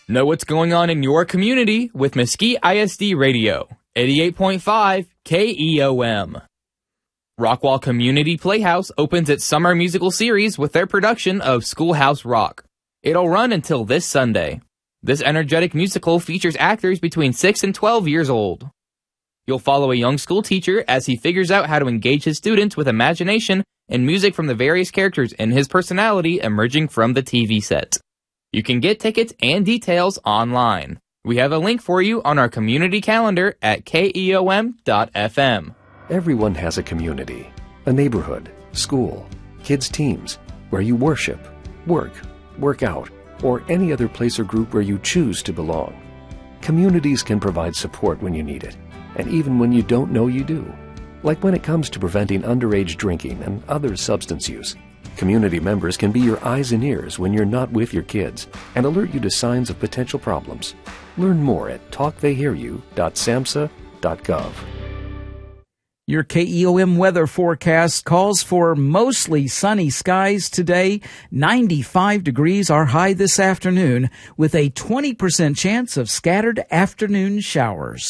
Know what's going on in your community with Mesquite ISD Radio, 88.5 KEOM. Rockwall Community Playhouse opens its summer musical series with their production of Schoolhouse Rock. It'll run until this Sunday. This energetic musical features actors between 6 and 12 years old. You'll follow a young school teacher as he figures out how to engage his students with imagination and music from the various characters in his personality emerging from the TV set. You can get tickets and details online. We have a link for you on our community calendar at keom.fm. Everyone has a community, a neighborhood, school, kids' teams, where you worship, work out, or any other place or group where you choose to belong. Communities can provide support when you need it, and even when you don't know you do. Like when it comes to preventing underage drinking and other substance use. Community members can be your eyes and ears when you're not with your kids and alert you to signs of potential problems. Learn more at talktheyhearyou.samhsa.gov. Your KEOM weather forecast calls for mostly sunny skies today. 95 degrees are high this afternoon with a 20% chance of scattered afternoon showers.